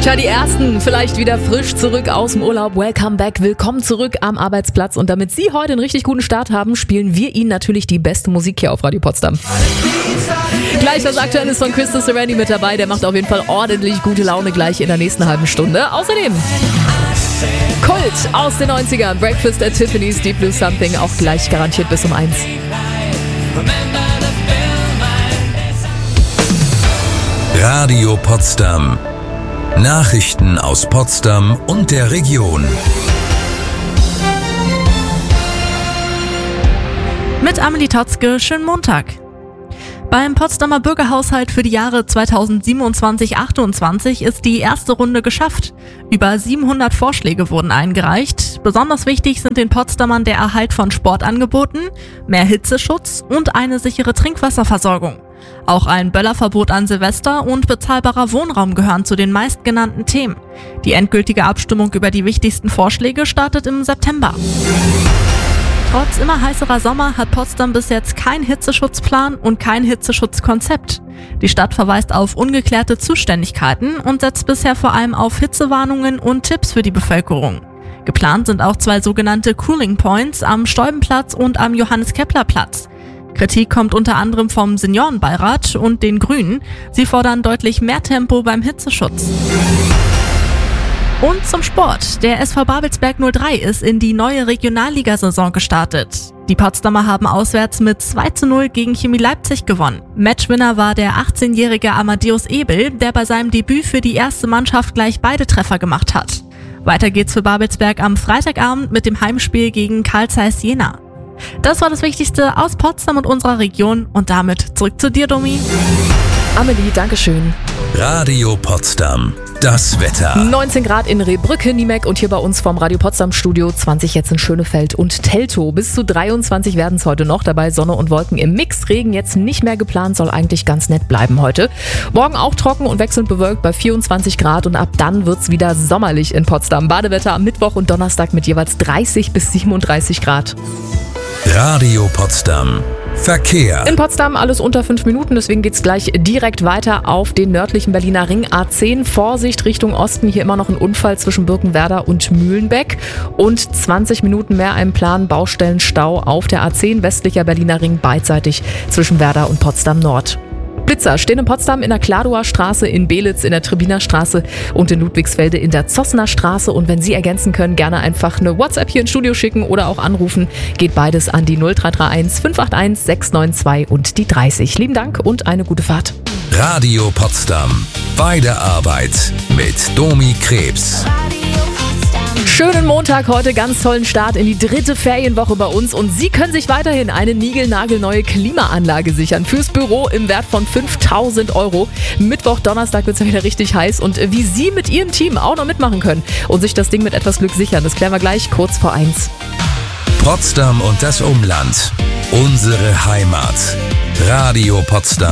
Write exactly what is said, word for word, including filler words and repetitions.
Tja, die Ersten vielleicht wieder frisch zurück aus dem Urlaub. Welcome back, willkommen zurück am Arbeitsplatz. Und damit Sie heute einen richtig guten Start haben, spielen wir Ihnen natürlich die beste Musik hier auf Radio Potsdam. Gleich das Aktuelle ist von Christo Sereni mit dabei. Der macht auf jeden Fall ordentlich gute Laune gleich in der nächsten halben Stunde. Außerdem Kult aus den neunzigern, Breakfast at Tiffany's, Deep Blue Something, auch gleich garantiert bis um eins. Radio Potsdam. Nachrichten aus Potsdam und der Region. Mit Amelie Totzke, schönen Montag. Beim Potsdamer Bürgerhaushalt für die Jahre zweitausendsiebenundzwanzig achtundzwanzig ist die erste Runde geschafft. Über siebenhundert Vorschläge wurden eingereicht. Besonders wichtig sind den Potsdamern der Erhalt von Sportangeboten, mehr Hitzeschutz und eine sichere Trinkwasserversorgung. Auch ein Böllerverbot an Silvester und bezahlbarer Wohnraum gehören zu den meistgenannten Themen. Die endgültige Abstimmung über die wichtigsten Vorschläge startet im September. Trotz immer heißerer Sommer hat Potsdam bis jetzt keinen Hitzeschutzplan und kein Hitzeschutzkonzept. Die Stadt verweist auf ungeklärte Zuständigkeiten und setzt bisher vor allem auf Hitzewarnungen und Tipps für die Bevölkerung. Geplant sind auch zwei sogenannte Cooling Points am Steubenplatz und am Johannes-Kepler-Platz. Kritik kommt unter anderem vom Seniorenbeirat und den Grünen. Sie fordern deutlich mehr Tempo beim Hitzeschutz. Und zum Sport. Der S V Babelsberg null drei ist in die neue Regionalligasaison gestartet. Die Potsdamer haben auswärts mit zwei zu null gegen Chemie Leipzig gewonnen. Matchwinner war der achtzehnjährige Amadeus Ebel, der bei seinem Debüt für die erste Mannschaft gleich beide Treffer gemacht hat. Weiter geht's für Babelsberg am Freitagabend mit dem Heimspiel gegen Carl Zeiss Jena. Das war das Wichtigste aus Potsdam und unserer Region. Und damit zurück zu dir, Domi. Amelie, Dankeschön. Radio Potsdam. Das Wetter. neunzehn Grad in Rehbrücke, Niemek und hier bei uns vom Radio Potsdam Studio, zwanzig jetzt in Schönefeld und Teltow. Bis zu dreiundzwanzig werden es heute noch, dabei Sonne und Wolken im Mix. Regen jetzt nicht mehr geplant, soll eigentlich ganz nett bleiben heute. Morgen auch trocken und wechselnd bewölkt bei vierundzwanzig Grad und ab dann wird es wieder sommerlich in Potsdam. Badewetter am Mittwoch und Donnerstag mit jeweils dreißig bis siebenunddreißig Grad. Radio Potsdam. Verkehr. In Potsdam alles unter fünf Minuten, deswegen geht's gleich direkt weiter auf den nördlichen Berliner Ring A zehn. Vorsicht Richtung Osten, hier immer noch ein Unfall zwischen Birkenwerder und Mühlenbeck. Und zwanzig Minuten mehr ein Plan Baustellenstau auf der A zehn, westlicher Berliner Ring beidseitig zwischen Werder und Potsdam Nord. Blitzer stehen in Potsdam in der Kladower Straße, in Belitz in der Tribiner Straße und in Ludwigsfelde in der Zossener Straße. Und wenn Sie ergänzen können, gerne einfach eine WhatsApp hier ins Studio schicken oder auch anrufen. Geht beides an die null drei drei eins fünf acht eins sechs neun zwei und die dreißig. Lieben Dank und eine gute Fahrt. Radio Potsdam. Bei der Arbeit mit Domi Krebs. Schönen Montag heute, ganz tollen Start in die dritte Ferienwoche bei uns und Sie können sich weiterhin eine niegelnagelneue Klimaanlage sichern fürs Büro im Wert von fünftausend Euro. Mittwoch, Donnerstag wird es ja wieder richtig heiß und wie Sie mit Ihrem Team auch noch mitmachen können und sich das Ding mit etwas Glück sichern, das klären wir gleich kurz vor eins. Potsdam und das Umland. Unsere Heimat. Radio Potsdam.